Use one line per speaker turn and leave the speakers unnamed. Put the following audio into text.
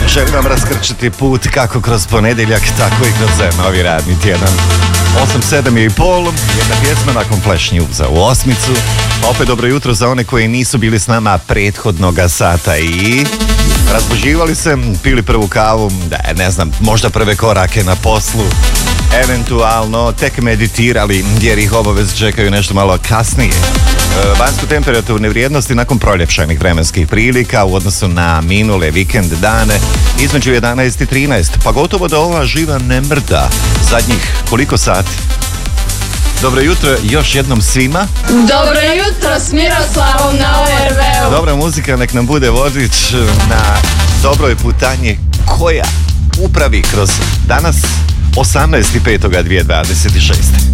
Želim vam raskrčiti put kako kroz ponedjeljak, tako i kroz novi radni tjedan. 8:07:30, jedna pjesma nakon Flash Newsa u osmicu. Opet dobro jutro za one koji nisu bili s nama prethodnoga sata i razboživali se, pili prvu kavu, ne znam, možda prve korake na poslu, eventualno tek meditirali jer ih obaveze čekaju nešto malo kasnije. Vanjsko-temperaturne vrijednosti nakon proljepšanih vremenskih prilika u odnosu na minule vikend dane između 11 i 13, pa gotovo da ova živa ne mrda zadnjih koliko sati. Dobro jutro još jednom svima.
Dobro jutro s Miroslavom na ORV-u.
Dobra muzika nek nam bude vodič na dobroj putanji koja upravi kroz danas 18.5.2026.